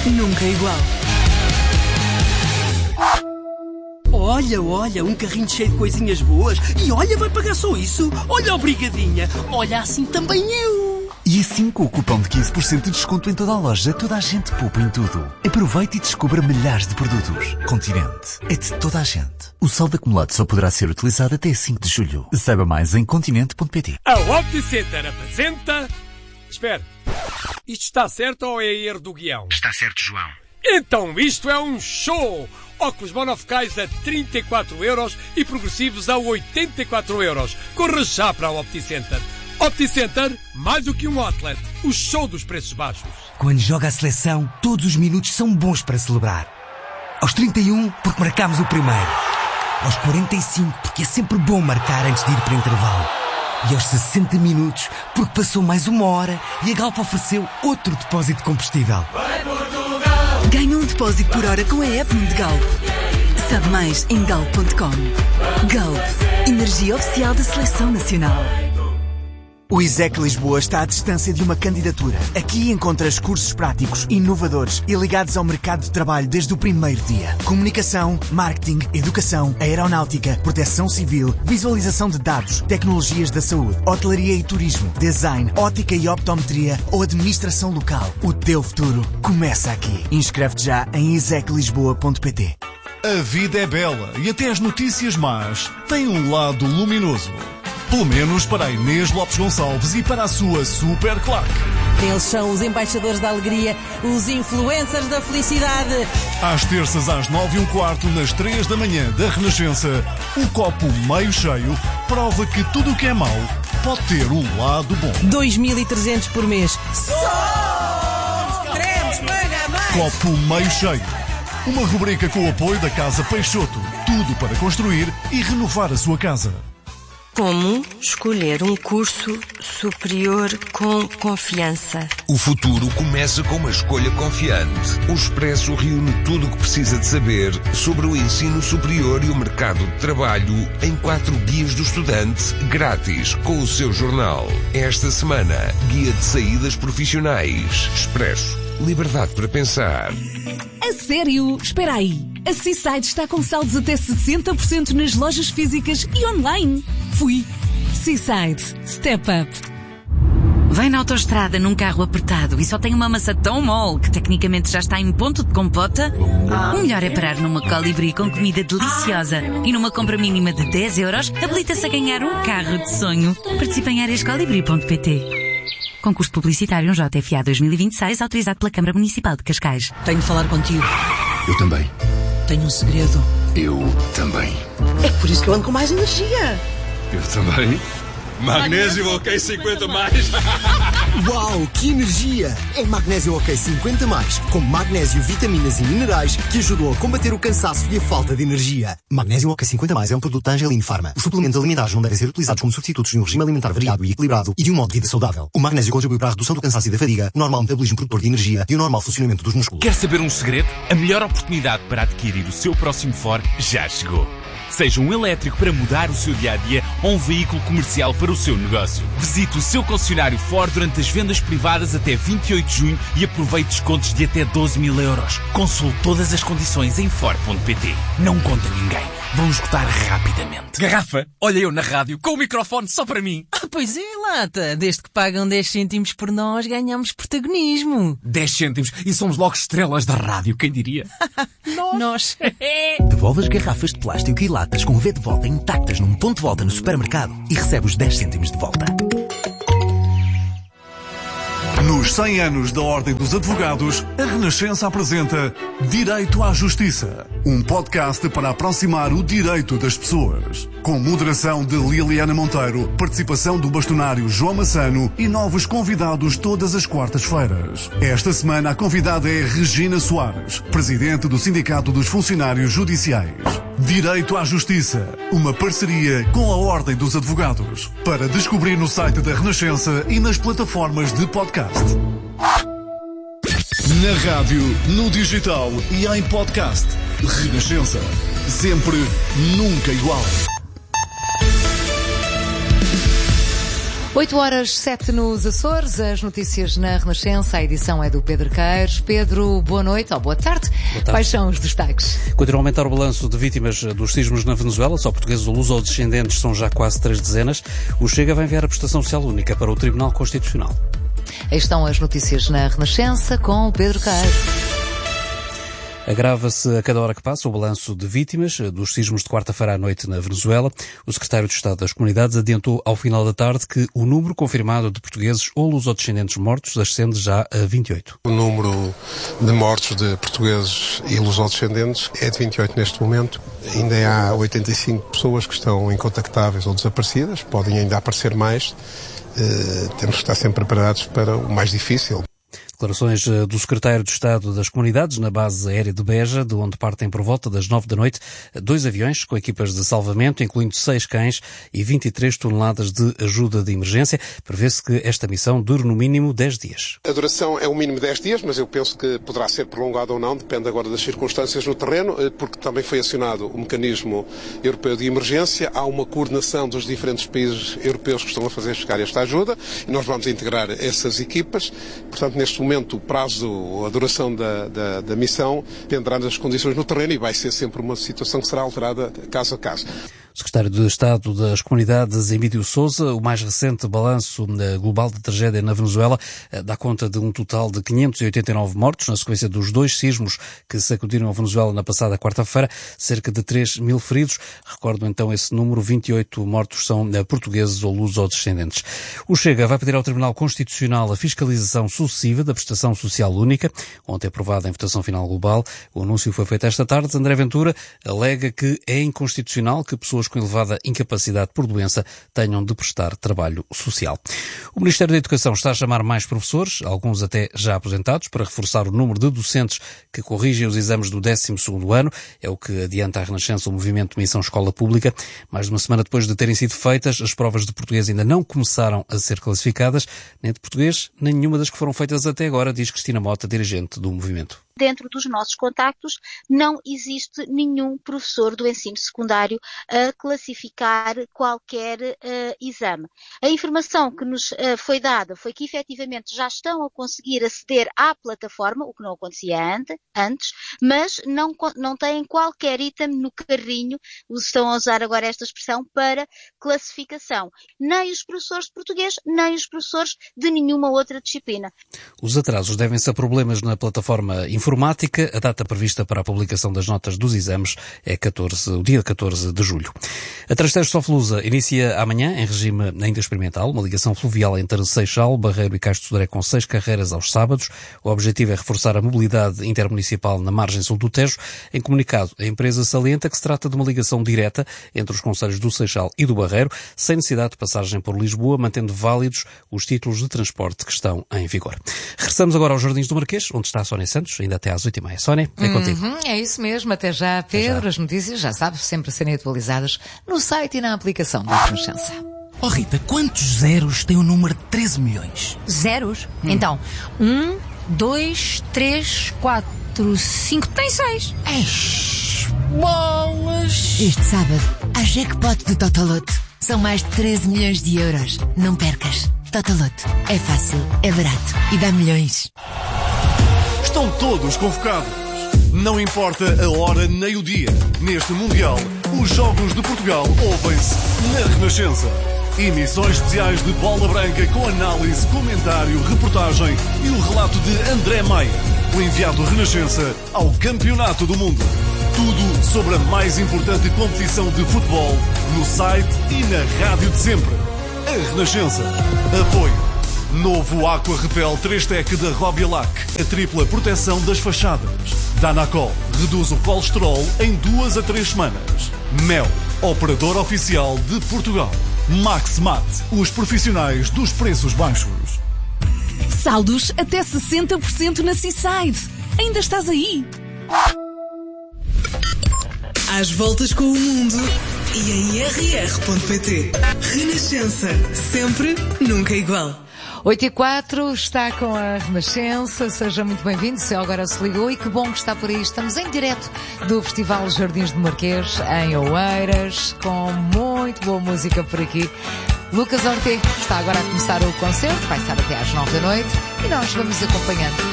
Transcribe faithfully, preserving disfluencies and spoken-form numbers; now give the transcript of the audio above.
nunca igual. Olha, olha, um carrinho cheio de coisinhas boas. E olha, vai pagar só isso. Olha, obrigadinha. Olha, assim também eu. E assim, com o cupom de quinze por cento de desconto em toda a loja, toda a gente poupa em tudo. Aproveite e descubra milhares de produtos. Continente. É de toda a gente. O saldo acumulado só poderá ser utilizado até cinco de julho. Saiba mais em continente ponto pt. A OptiCenter apresenta... Espera. Isto está certo ou é erro do guião? Está certo, João. Então isto é um show! Óculos monofocais a trinta e quatro euros e progressivos a oitenta e quatro euros. Corra já para a OptiCenter. OptiCenter, mais do que um outlet. O show dos preços baixos. Quando joga a seleção, todos os minutos são bons para celebrar. Aos trinta e um, porque marcámos o primeiro. Aos quarenta e cinco, porque é sempre bom marcar antes de ir para intervalo. E aos sessenta minutos, porque passou mais uma hora e a Galp ofereceu outro depósito de combustível. Ganha um depósito por hora com a app de Galp. Sabe mais em galp ponto com. Galp, energia oficial da Seleção Nacional. O ISEC Lisboa está à distância de uma candidatura. Aqui encontras cursos práticos, inovadores e ligados ao mercado de trabalho desde o primeiro dia. Comunicação, marketing, educação, aeronáutica, proteção civil, visualização de dados, tecnologias da saúde, hotelaria e turismo, design, ótica e optometria ou administração local. O teu futuro começa aqui. Inscreve-te já em isec lisboa ponto pt. A vida é bela e até as notícias más têm um lado luminoso. Pelo menos para a Inês Lopes Gonçalves e para a sua super claque. Eles são os embaixadores da alegria, os influencers da felicidade. Às terças, às nove e um quarto, nas três da manhã da Renascença, o copo meio cheio prova que tudo o que é mau pode ter um lado bom. dois mil e trezentos por mês. Só queremos pagar mais. Copo meio cheio. Uma rubrica com o apoio da Casa Peixoto. Tudo para construir e renovar a sua casa. Como escolher um curso superior com confiança? O futuro começa com uma escolha confiante. O Expresso reúne tudo o que precisa de saber sobre o ensino superior e o mercado de trabalho em quatro guias do estudante, grátis, com o seu jornal. Esta semana, guia de saídas profissionais. Expresso. Liberdade para pensar. A sério? Espera aí. A Seaside está com saldos até sessenta por cento nas lojas físicas e online. Fui. Seaside. Step up. Vem na autoestrada num carro apertado e só tem uma maçã tão mole que tecnicamente já está em ponto de compota? O melhor é parar numa Colibri com comida deliciosa e numa compra mínima de dez euros habilita-se a ganhar um carro de sonho. Participe em áreas colibri ponto pt. Concurso publicitário J F A dois mil e vinte e seis, autorizado pela Câmara Municipal de Cascais. Tenho de falar contigo. Eu também. Tenho um segredo. Eu também. É por isso que eu ando com mais energia. Eu também. Magnésio OK cinquenta mais. Uau, que energia! É Magnésio OK cinquenta mais, com magnésio, vitaminas e minerais que ajudam a combater o cansaço e a falta de energia. Magnésio OK cinquenta mais é um produto da Angelin Pharma. Os suplementos alimentares não devem ser utilizados como substitutos de um regime alimentar variado e equilibrado e de um modo de vida saudável. O magnésio contribui para a redução do cansaço e da fadiga, normal metabolismo produtor de energia e o normal funcionamento dos músculos. Quer saber um segredo? A melhor oportunidade para adquirir o seu próximo Ford já chegou. Seja um elétrico para mudar o seu dia-a-dia ou um veículo comercial para o seu negócio. Visite o seu concessionário Ford durante as vendas privadas até vinte e oito de junho e aproveite descontos de até doze mil euros. Consulte todas as condições em Ford ponto pt. Não conta ninguém. Vão esgotar rapidamente. Garrafa, olha eu na rádio com o microfone só para mim. Ah, pois é, lata. Desde que pagam dez cêntimos por nós, ganhamos protagonismo. dez cêntimos e somos logo estrelas da rádio, quem diria? Nós. Nós. Devolve as garrafas de plástico e latas com V de volta intactas num ponto de volta no supermercado e recebe os dez cêntimos de volta. Nos cem anos da Ordem dos Advogados, a Renascença apresenta Direito à Justiça, um podcast para aproximar o direito das pessoas. Com moderação de Liliana Monteiro, participação do bastonário João Massano e novos convidados todas as quartas-feiras. Esta semana a convidada é Regina Soares, presidente do Sindicato dos Funcionários Judiciais. Direito à Justiça, uma parceria com a Ordem dos Advogados. Para descobrir no site da Renascença e nas plataformas de podcast. Na rádio, no digital e em podcast. Renascença. Sempre, nunca igual. oito horas, sete nos Açores, as notícias na Renascença, a edição é do Pedro Queiros. Pedro, boa noite ou boa tarde. boa tarde. Quais são os destaques? Continua a aumentar o balanço de vítimas dos sismos na Venezuela, só portugueses ou luso-descendentes são já quase três dezenas. O Chega vai enviar a prestação social única para o Tribunal Constitucional. Aí estão as notícias na Renascença com o Pedro Queiros. Agrava-se a cada hora que passa o balanço de vítimas dos sismos de quarta-feira à noite na Venezuela. O secretário de Estado das Comunidades adiantou ao final da tarde que o número confirmado de portugueses ou lusodescendentes mortos ascende já a vinte e oito. O número de mortos de portugueses e lusodescendentes é de vinte e oito neste momento. Ainda há oitenta e cinco pessoas que estão incontactáveis ou desaparecidas. Podem ainda aparecer mais. Uh, temos que estar sempre preparados para o mais difícil. Declarações do secretário de Estado das Comunidades na base aérea de Beja, de onde partem por volta das nove da noite dois aviões com equipas de salvamento, incluindo seis cães e vinte e três toneladas de ajuda de emergência. Prevê-se que esta missão dure no mínimo dez dias. A duração é o mínimo dez dias, mas eu penso que poderá ser prolongada ou não, depende agora das circunstâncias no terreno, porque também foi acionado o mecanismo europeu de emergência. Há uma coordenação dos diferentes países europeus que estão a fazer chegar esta ajuda e nós vamos integrar essas equipas. Portanto, neste momento, o prazo, a duração da, da, da missão dependerá das condições no terreno e vai ser sempre uma situação que será alterada caso a caso. O secretário de Estado das Comunidades, Emílio Sousa, o mais recente balanço global de tragédia na Venezuela dá conta de um total de quinhentos e oitenta e nove mortos na sequência dos dois sismos que sacudiram a Venezuela na passada quarta-feira, cerca de três mil feridos. Recordo então esse número, vinte e oito mortos são portugueses ou luso-descendentes. O Chega vai pedir ao Tribunal Constitucional a fiscalização sucessiva da prestação social única, ontem aprovada em votação final global. O anúncio foi feito esta tarde. André Ventura alega que é inconstitucional que pessoas com elevada incapacidade por doença tenham de prestar trabalho social. O Ministério da Educação está a chamar mais professores, alguns até já aposentados, para reforçar o número de docentes que corrigem os exames do décimo segundo ano. É o que adianta a Renascença o movimento Missão Escola Pública. Mais de uma semana depois de terem sido feitas, as provas de português ainda não começaram a ser classificadas, nem de português, nem nenhuma das que foram feitas até agora, diz Cristina Mota, dirigente do movimento. Dentro dos nossos contactos não existe nenhum professor do ensino secundário a classificar qualquer uh, exame. A informação que nos uh, foi dada foi que efetivamente já estão a conseguir aceder à plataforma, o que não acontecia antes, mas não, não têm qualquer item no carrinho, estão a usar agora esta expressão, para classificação. Nem os professores de português, nem os professores de nenhuma outra disciplina. Os atrasos devem-se a problemas na plataforma informática. A data prevista para a publicação das notas dos exames é catorze, o dia catorze de julho. A Trasteiros Soflusa inicia amanhã, em regime ainda experimental, uma ligação fluvial entre Seixal, Barreiro e Cais de Sodré com seis carreiras aos sábados. O objetivo é reforçar a mobilidade intermunicipal na margem sul do Tejo. Em comunicado, a empresa salienta que se trata de uma ligação direta entre os concelhos do Seixal e do Barreiro, sem necessidade de passagem por Lisboa, mantendo válidos os títulos de transporte que estão em vigor. Regressamos agora aos Jardins do Marquês, onde está a Sónia Santos, ainda até às oito e meia. Sónia, é contigo. Uhum, é isso mesmo. Até já, Pedro. Até já. As notícias, já sabes, sempre a serem atualizadas no site e na aplicação da Renascença. Oh Rita, quantos zeros tem o número de treze milhões? Zeros? Hum. Então, um, dois, três, quatro, cinco, tem seis. Eish, bolas! Este sábado, há jackpot do Totoloto. São mais de treze milhões de euros. Não percas. Totoloto. É fácil, é barato e dá milhões. Estão todos convocados. Não importa a hora nem o dia. Neste Mundial, os Jogos de Portugal ouvem-se na Renascença. Emissões especiais de Bola Branca com análise, comentário, reportagem e o relato de André Maia, o enviado Renascença ao Campeonato do Mundo. Tudo sobre a mais importante competição de futebol no site e na rádio de sempre. A Renascença. Apoio. Novo Aqua Repel três Tec da Robialac. A tripla proteção das fachadas. Danacol reduz o colesterol em duas a três semanas. Mel, operador oficial de Portugal. Maximat, os profissionais dos preços baixos. Saldos até sessenta por cento na Seaside. Ainda estás aí? Às voltas com o mundo e em r r ponto p t. Renascença. Sempre, nunca igual. oito e quatro, está com a Renascença, seja muito bem-vindo, se agora se ligou e que bom que está por aí. Estamos em direto do Festival Jardins do Marquês, em Oeiras, com muito boa música por aqui. Lucas Ortega está agora a começar o concerto, vai estar até às nove da noite e nós vamos acompanhando